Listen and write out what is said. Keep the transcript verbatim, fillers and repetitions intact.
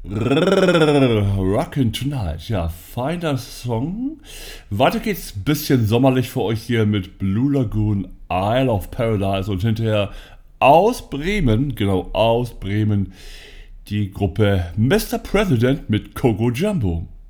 Rockin' Tonight, ja, feiner Song. Weiter geht's, bisschen sommerlich für euch hier mit Blue Lagoon, Isle of Paradise und hinterher aus Bremen, genau aus Bremen, die Gruppe Mister President mit Coco Jumbo.